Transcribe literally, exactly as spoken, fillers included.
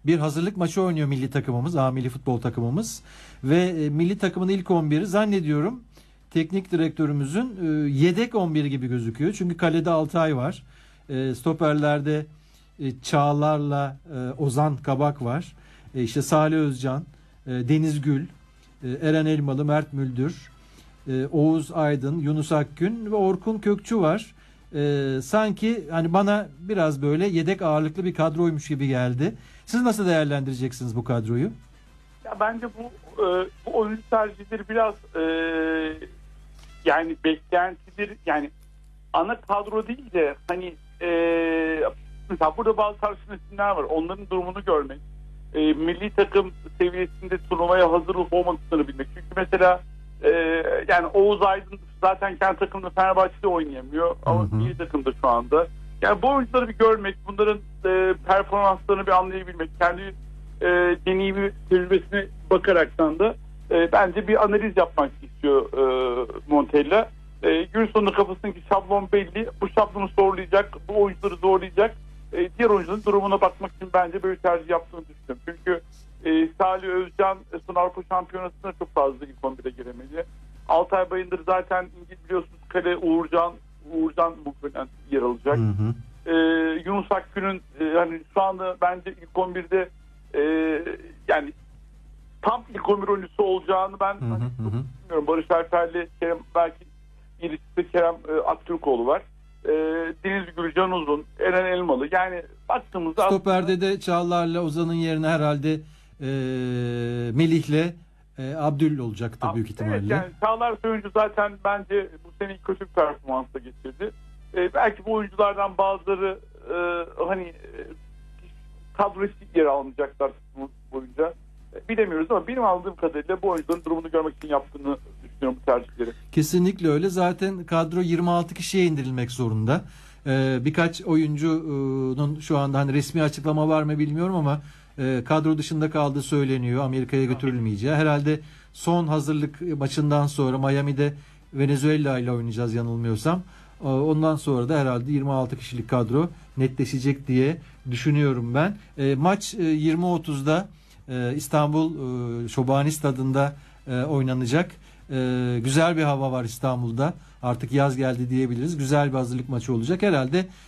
bir hazırlık maçı oynuyor milli takımımız, A milli futbol takımımız. Ve e, milli takımın ilk on biri zannediyorum teknik direktörümüzün e, yedek on biri gibi gözüküyor. Çünkü kalede Altay var. E, stoperlerde e, Çağlar'la e, Ozan Kabak var. E, işte Salih Özcan, e, Deniz Gül, e, Eren Elmalı, Mert Müldür, e, Oğuz Aydın, Yunus Akgün ve Orkun Kökçü var. E, sanki hani bana biraz böyle yedek ağırlıklı bir kadroymuş gibi geldi. Siz nasıl değerlendireceksiniz bu kadroyu? Ya bence bu e, bu oyuncu tercihleri biraz e, yani beklentidir, yani ana kadro değil de hani e, mesela burada bazı tartışmalı isimler var. Onların durumunu görmek, e, milli takım seviyesinde turnuvaya hazır olup olmadığını bilmek. Çünkü mesela e, yani Oğuz Aydın zaten kendi takımda Fenerbahçe'de oynayamıyor ama milli takımda şu anda. Yani bu oyuncuları bir görmek, bunların e, performanslarını bir anlayabilmek, kendi e, deneyimi, tecrübesine bakaraktan da e, bence bir analiz yapmak istiyor e, Montella. E, gün sonunda kafasındaki şablon belli. Bu şablonu zorlayacak, bu oyuncuları zorlayacak. E, diğer oyuncuların durumuna bakmak için bence böyle tercih yaptığını düşünüyorum. Çünkü e, Salih Özcan son Avrupa Şampiyonası'na çok fazla ilk on bire giremedi. Altay Bayındır zaten biliyorsunuz kale Uğurcan Uğurcan muhtemelen yer alacak. Hı hı. Ee, Yunus Akgün'ün e, hani şu anda bence ilk on birde e, yani tam ilk on bir oyuncusu olacağını ben hı hı, hani, çok hı. bilmiyorum. Barış Alper'le Kerem, belki iletişimde Kerem e, Aktürkoğlu var. E, Deniz Gül, Can Uzun, Eren Elmalı. Yani baktığımızda stoperde aslında... de Çağlar'la Ozan'ın yerine herhalde e, Melih'le e, Abdül olacaktır büyük ihtimalle. Evet, yani Çağlar oyuncu zaten bence bu sene kötü bir performansla geçirdi. E, belki bu oyunculardan bazıları e, hani e, kadro yer almayacaklar boyunca. E, bilemiyoruz ama benim aldığım kadarıyla bu oyuncuların durumunu görmek için yaptığını düşünüyorum bu tercihleri. Kesinlikle öyle. Zaten kadro yirmi altı kişiye indirilmek zorunda. Ee, birkaç oyuncunun şu anda hani resmi açıklama var mı bilmiyorum ama e, kadro dışında kaldığı söyleniyor. Amerika'ya götürülmeyeceği. Herhalde son hazırlık maçından sonra Miami'de Venezuela ile oynayacağız yanılmıyorsam. Ondan sonra da herhalde yirmi altı kişilik kadro netleşecek diye düşünüyorum ben. E, maç e, yirmi otuzda e, İstanbul e, Şobani Stadı'nda e, oynanacak. E, güzel bir hava var İstanbul'da. Artık yaz geldi diyebiliriz. Güzel bir hazırlık maçı olacak. Herhalde